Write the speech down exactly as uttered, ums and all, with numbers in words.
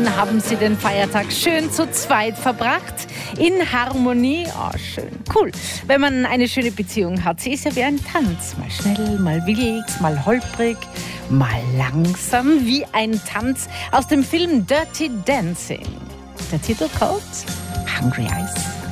Immerhin haben sie den Feiertag schön zu zweit verbracht. In Harmonie. Oh, schön. Cool. Wenn man eine schöne Beziehung hat. Sie ist ja wie ein Tanz. Mal schnell, mal wild, mal holprig, mal langsam. Wie ein Tanz aus dem Film Dirty Dancing. Der Titelcode? Hungry Eyes.